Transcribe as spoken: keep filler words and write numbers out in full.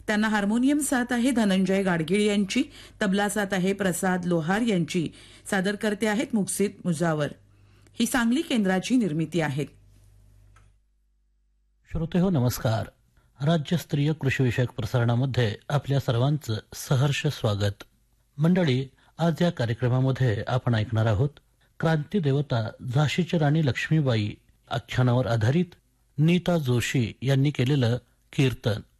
त्यांना हार्मोनियम साथ आहे धनंजय गाडगीळ यांची, तबला साथ आहे प्रसाद लोहार यांची. सादर करते आहेत मुक्सित मुजावर. ही सांगली केंद्राची निर्मिती आहे. श्रोते हो नमस्कार. राज्यस्तरीय कृषीविषयक प्रसारणामध्ये आपल्या सर्वांचं सहर्ष स्वागत. मंडळी, आज या कार्यक्रमामध्ये आपण ऐकणार आहोत क्रांती देवता झाशीची राणी लक्ष्मीबाई आख्यानावर आधारित नीता जोशी यांनी केलेलं कीर्तन.